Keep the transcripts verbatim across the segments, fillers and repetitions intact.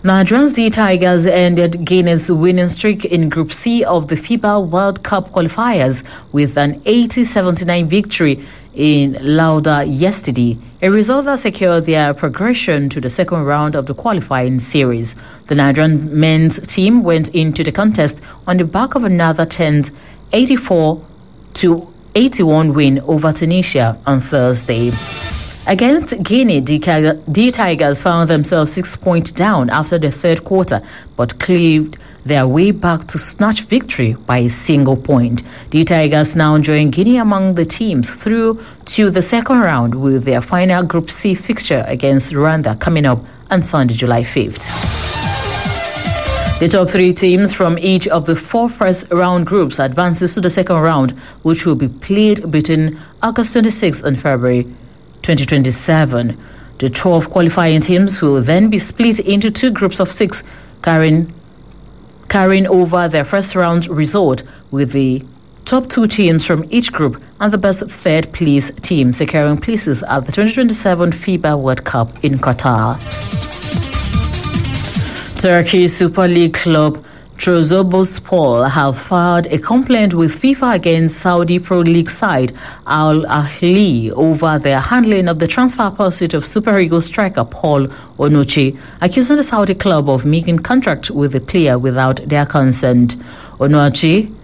Nigerians D Tigers ended Guinea's winning streak in Group C of the FIBA World Cup qualifiers with an eighty seventy-nine victory in Lauda yesterday, a result that secured their progression to the second round of the qualifying series. The Nigerian men's team went into the contest on the back of another tense eighty-four to eighty-one win over Tunisia on Thursday. Against Guinea, D Tigers found themselves six points down after the third quarter, but cleaved their way back to snatch victory by a single point. D Tigers now join Guinea among the teams through to the second round with their final Group C fixture against Rwanda coming up on Sunday, July fifth. The top three teams from each of the four first round groups advances to the second round, which will be played between August twenty-sixth and February twenty twenty-seven. The twelve qualifying teams will then be split into two groups of six, carrying, carrying over their first round result, with the top two teams from each group and the best third place team securing places at the twenty twenty-seven FIBA World Cup in Qatar. Turkey Super League club Trabzonspor have filed a complaint with FIFA against Saudi Pro League side Al Ahly over their handling of the transfer pursuit of Super Eagles striker Paul Onuachu, accusing the Saudi club of making contract with the player without their consent. Onuachu,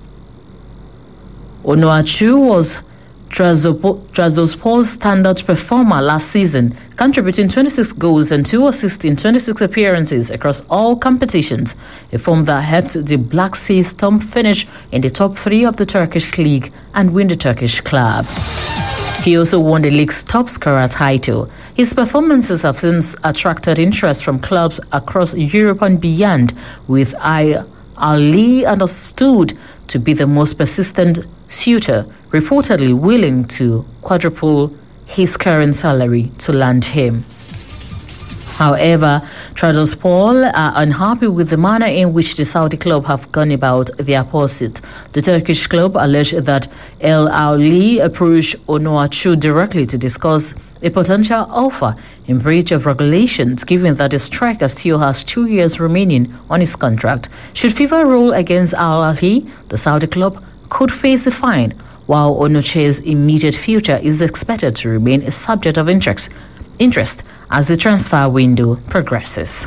Onuachu was Trabzonspor's standout performer last season, contributing twenty-six goals and two assists in twenty-six appearances across all competitions, a form that helped the Black Sea Storm finish in the top three of the Turkish league and win the Turkish club. He also won the league's top scorer title. His performances have since attracted interest from clubs across Europe and beyond, with Ali understood to be the most persistent suitor, reportedly willing to quadruple his current salary to land him. However, Trabzonspor are unhappy with the manner in which the Saudi club have gone about their pursuit. The Turkish club alleged that Al Ahly approached Onuachu directly to discuss a potential offer in breach of regulations, given that the striker still has two years remaining on his contract. Should FIFA rule against Al Ahly, the Saudi club could face a fine, while Onuachu's immediate future is expected to remain a subject of interest, interest as the transfer window progresses.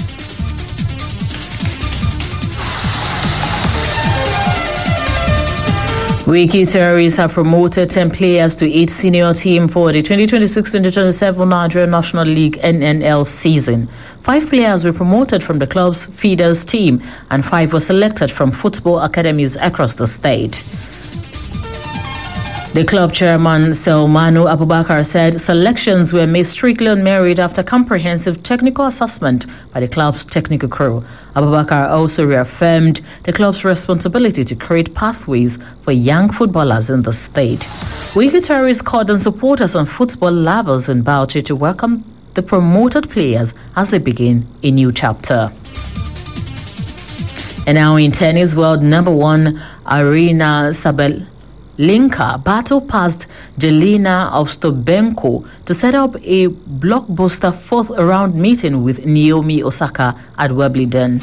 Wiki Terrorists have promoted ten players to each senior team for the twenty twenty-six twenty twenty-seven Nigeria National League N N L season. Five players were promoted from the club's feeders team, and five were selected from football academies across the state. The club chairman, Selmanu Abubakar, said selections were made strictly on merit after comprehensive technical assessment by the club's technical crew. Abubakar also reaffirmed the club's responsibility to create pathways for young footballers in the state. Wiki Terrorists called on supporters on football levels in Bauchi to welcome the promoted players as they begin a new chapter. And now in tennis, world number one Aryna Sabalenka battle past Jelena Ostapenko to set up a blockbuster fourth round meeting with Naomi Osaka at Wimbledon.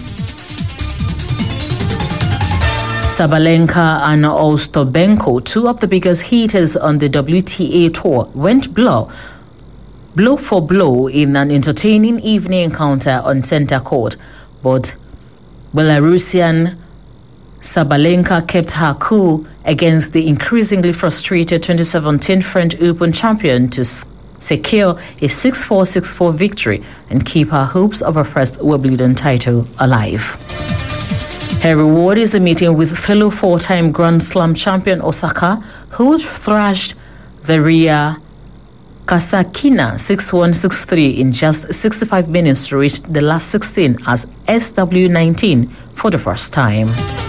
Sabalenka and Ostapenko, two of the biggest hitters on the W T A tour, went blow blow for blow in an entertaining evening encounter on center court, but Belarusian Sabalenka kept her cool against the increasingly frustrated twenty seventeen French Open champion to s- secure a six four six four victory and keep her hopes of her first Wimbledon title alive. Her reward is a meeting with fellow four-time Grand Slam champion Osaka, who thrashed the Ria Kasakina six one six three in just sixty-five minutes to reach the last sixteen as S W nineteen for the first time.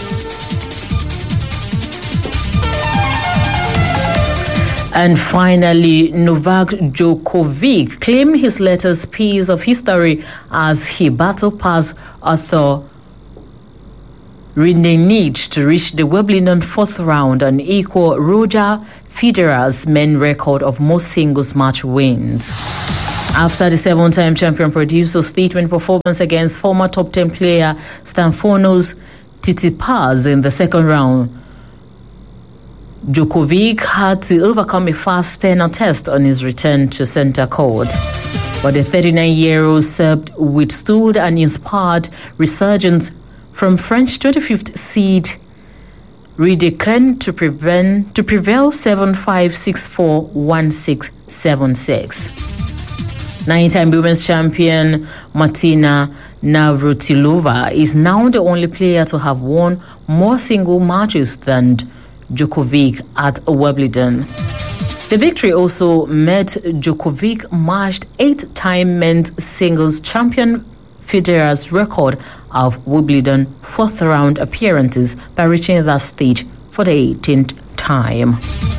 And finally, Novak Djokovic claimed his latest piece of history as he battled past Arthur Rinenich to reach the Wimbledon fourth round and equal Roger Federer's main record of most singles match wins. After the seven-time champion produced a statement performance against former top ten player Stefanos Tsitsipas in the second round, Djokovic had to overcome a fast sternal test on his return to center court. But the thirty-nine-year-old Serb withstood an inspired resurgence from French twenty-fifth seed Rideken to prevent to prevail seven five six four one six seven six. Nine-time women's champion Martina Navratilova is now the only player to have won more single matches than Djokovic at Wimbledon. The victory also met Djokovic matched eight-time men's singles champion Federer's record of Wimbledon fourth round appearances by reaching that stage for the eighteenth time.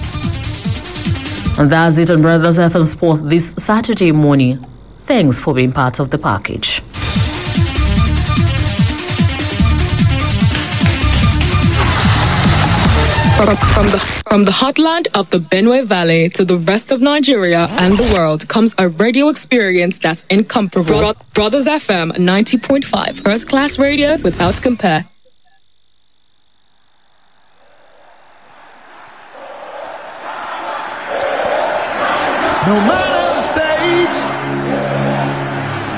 And that's it on Brothers F M Sport this Saturday morning. Thanks for being part of the package. From, from, the, from the heartland of the Benue Valley to the rest of Nigeria and the world comes a radio experience that's incomparable. Bro- Brothers F M ninety point five, first class radio without compare. No matter